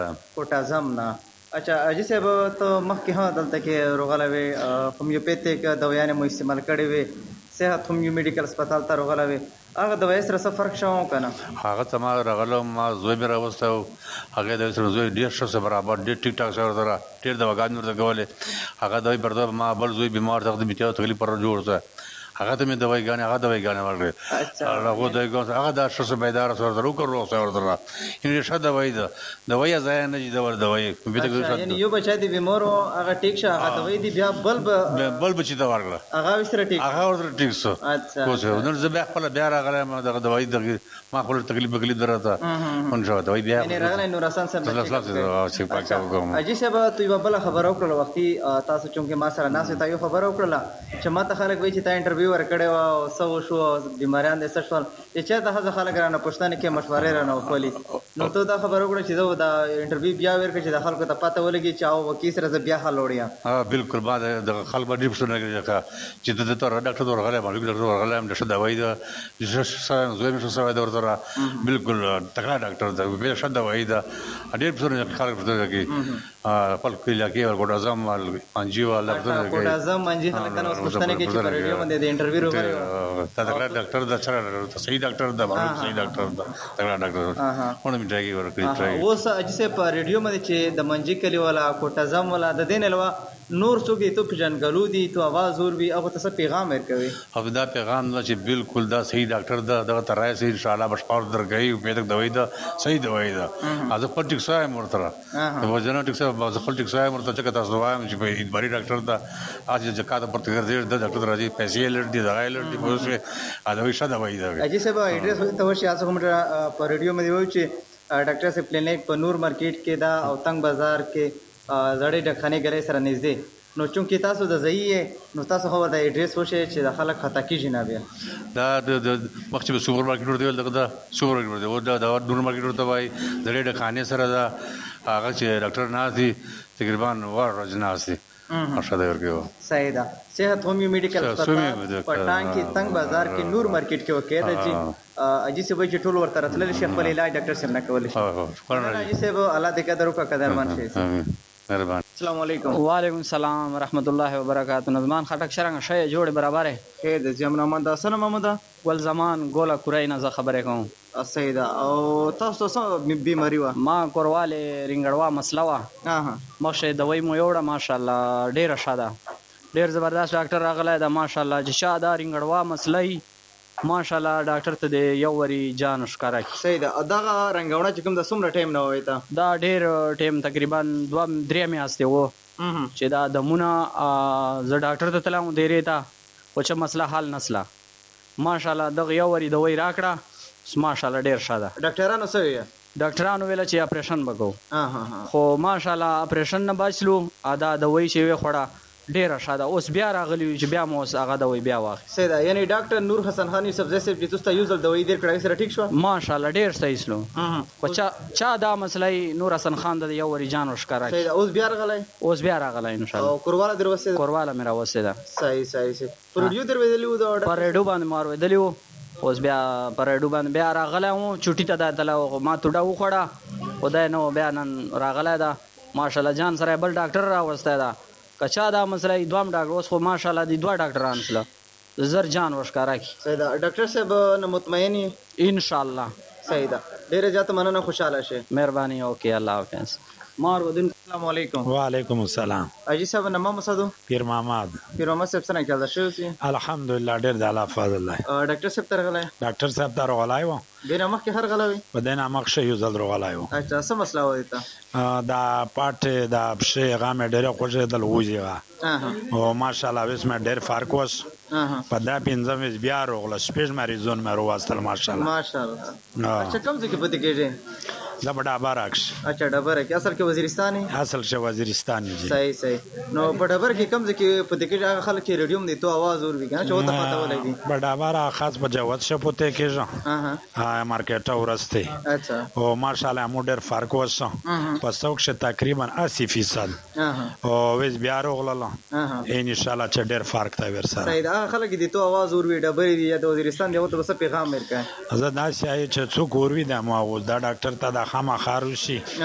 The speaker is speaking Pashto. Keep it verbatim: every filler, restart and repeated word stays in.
کوټه ازم نه. اچھا حاجي صاحب ته مخکې هم دلته کې راغلی وې، هومیوپیتیک دوايانې مو استعمال کړې وې، صحت هومیو میډیکل هسپتال ته راغلی وې، هغه دوایي سره څه فرق شوی که نه؟ هغه ته ما راغلم، ما زوی مې راوستی و، هغې دوی سره زوی ډېر ښه سره برابر ډېر ټیک ټاک سره ورسره ډېر دواګانې ورته کولې. هغه دوی پر ځای ما بل زوی بیمار ته د میتیا تکلیف پر جوړ شه، هغه ته مې دوایګانې هغه دوایګانې ورکړې. هغه دوایګانو سره هغه دا ښه څه بیداره سره ورسره وکړ روغ سره ورسره یعنې ښه دوایي ده، دوایي ضایع نه دي دور دوایي. یعنې یو بچی دی بیمار و هغه ټیک شه، هغه دوایي دی بیا بل به بل بچي ته ورکړه، هغه ورسره ټیک هغه ورسره ټیک شو. نن زه بیا خپله بیا راغلی دغه دوایي دغه ما خپل تکلیف بکلیف درته ونشوه دوایي بیا یعنې راغلی نورحسن صاحب چې پاک وکړم. حاجي صاحب ته یوه بله خبره وکړله وختي، تاسو چونکې ما سره ناست تا یو خبره وکړله چې ما ته خلک وایي چې تا انټرویو ورکړې وه او څه وشو بیماریان دې څه شول، چې چېرته ښځه خلک رانه پوښتنې کې مشورې رانه وکولي، نو ته دا خبره وکړه چې زه دا انټرویو بیا ورکړه چې د خلکو ته پته ولګي چې او وکیل سره زه بیا حل وړیم. بلکل ما د خلک به ډېر پوښتنه کوي چې ته دلته ډاکټر ته ورغلی یم، ډاکټر ورغلی یم، ښه دوایي ده، زوی مې ښه سوی ده ورسره، بلکل تکړه ډاکټر ده، بیا ښه دوایي ده. ډېر پوښتنه خلک پوښتنه کوي خپل علاقې کوټه ازم منجي والا کوټه ازم منجي خلک ته اوس پوښتنه کوي چې په ریډیو باندې د انټرویو راغلی و تا تکړه ډاکټر ده، صحیح ډاکټر ده، صحیح ډاکټر ده، تکړه ډاکټر ده، ونه مې ټرائی ورکړي. اوس حاجي صاحب په ریډیو باندې چې د منجي کلي والا کوټه ازم والا د دې نه علاوه نور څوک دي تو پېژنګلو دي تو آواز اوري هغه ته څه پیغام ورکوي؟ او دا پیغام ده چې بالکل دا صحیح ډاکټر ده، دغه ته رایې ان شاء الله به شپه درکوي، امید دوایي ده صحیح دوایي ده. زه خپل ټیک سوی یم ورسره، د وجدان ټیک سوی زه خپل ټیک سوی یم ورته، ځکه تاسو وایم چې اعتباري ډاکټر ده، هغه چې زکات پورته ګرځي د ډاکټر راځي پیسې یې لټ دي، دغه یې لټ دي، خو اوس دوایي ښه دوایي ده. حاجي صاحب ایډرس ورته وشي تاسو کوم په ریډیو باندې وایو چې ډاکټر صاحب کلینیک په نور مارکیټ کې ده او تنګ بازار کې زړې ډاکخانې ګرۍ سره نږدې، نو چونکې تاسو د ځایي یې نو تاسو خو د ایډرس وشي چې د خلک خطا کېږي نه بیا دا د مخکې به سوپر مارکېټ ورته ویل، دغه دا سوپر مارکېټ ورته وایي، دا نور مارکېټ ورته وایي، زړې ډاکخانې سره ده، هغه چې ډاکټر ناست دي تقریبا ور ورځ ناست دي، ښه دی ورکوي. صحیح ده. صحت هومیو میډیکل هسپتال پټان کې تنګ بازار کې نور مارکیټ کې وکړه ده چې حاجي صاحب چې ټول ورته راتللی شي خپل علاج ډاکټر صاحب نه کولی شي. حاجي صاحب الله دې قدر وکړه، قدرمن شي. مهربان. السلام علیکم. وعلیکم السلام ورحمت الله وبرکاتہ. نظمان خټک شرنګ شی جوړ برابر خیر دې زم محمد حسن محمد ګل زمان ګولا کورای نه زه خبرې کوم. صحیح ده. او تاسو څه بیماری و؟ ما کورواله رنګړوا مسله و. ها مخشه دوی مو یوړه ماشاءالله ډیره شاده ډیر زبردست ډاکټر راغلی دا ماشاءالله چې شاده رنګړوا مسلې ماشاءالله ډاکټر ته د یو وری جان ښکارا کی. صحیح ده. دغه رنګونه چې کوم د څومره ټایم نه وای ته؟ دا ډیر ټایم تقریبا دوه درې میاشتې وو چې دا دمونه زه ډاکټر ته تلم دیرې ته خو چې مسله حل نسله ماشاءالله دغه یو وری دوی راکړه ماشاءالله ډیر ښه ده. ډاکټرانو څه ویل؟ ډاکټرانو ویل چې اپریشن وکړو خو ماشاءالله اپریشن نه بچلو، ادا دوی چې وی خوړه ډیره ښه ده. اوس بیا راغلی چې بیا مو اوس هغه دوی بیا واخلي. صحیح ده. یعنې ډاکټر نور حسن خان یوسف زی صاحب چې تاسو ته یو ځل دوی دیر کړی سره ټیک شو؟ ماشاءالله ډیر صحیح سلو. خو چا چا دا مسله نور حسن خان د یو وری جان ورښکارا. صحیح ده. اوس بیا راغلی؟ اوس بیا راغلی ان شاء الله. او کورواله در وسه؟ کورواله مې راوسه ده. صحیح صحیح صحیح. پر ریډیو در ودلی و دا پر ریډیو باندې مار ودلی و. اوس بیا پر ریډیو باندې بیا راغلی و چوټی ته دا تل ما توډه وخوړه خدای نو بیا نن راغلی ده ماشاءالله جان سره بل ډاکټر راوسته ده. کچا دا مسله دوام ډاکټر اوس خو ماشاءالله دی دوه ډاکټران سره زر جان ورښکارا کی. صحیح ده. ډاکټر صاحب نو مطمئن ان شاء الله. صحیح ده. ډیره زیاته مننه، خوشاله شئ. مهرباني اوکې الله حافظ. مار ودین. السلام علیکم. وعلیکم السلام. حاجي صاحب نام مسدو؟ پیر محمد. پیر محمد صاحب څنګه چل شو سي؟ الحمدلله ډیر د الله فضل الله. ډاکټر صاحب تر غلای؟ ډاکټر صاحب تر غلای و. دینه مخ کې هر غلوي؟ بدنه مخ شي یو ځل غلای و. اچھا څه مسله و دیتا؟ دا پټ دا شي غامه ډیره خوږه دل وځي او ماشاءالله وسمه ډیر فرق وس. په دا پنځم وس بیا روغله سپیش مریضون مې وروستل ماشاءالله. ماشاءالله. اچھا کوم ځای کې پته کېږي؟ دا بڑا بارکش. اچھا ډبره کې اصل کې وزیرستاني؟ اصل کې وزیرستاني جی. صحیح صحیح. نو په ډبره کې کوم ځای کې پته کېږي هغه خلک چې ریډیوم دي تو आवाज اور وی کنه چې وته پته ولګي؟ په ډبره خاص په جوت شه پته کېږي. ها ها مارکیټ اورسته. اچھا. او ماشاءالله مو ډیر فرق وس. په څوک شه تقریبا اسی فیصد. او وز بیا روغله. ان شاء الله چې ډیر فرق تا ور سره. صحیح. هغه خلک دي تو आवाज اور وی ډبره دي یا د وزیرستان دی وته څه پیغام ورکړي؟ زه دا شای چې څوک اور وی د مو دا ډاکټر ته د خامہ خاروشي